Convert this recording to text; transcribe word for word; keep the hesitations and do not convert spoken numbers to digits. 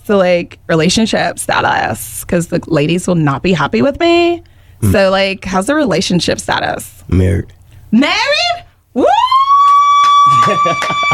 So, like, relationship status, because the ladies will not be happy with me. Mm. So, like, how's the relationship status? Married. Married? Woo!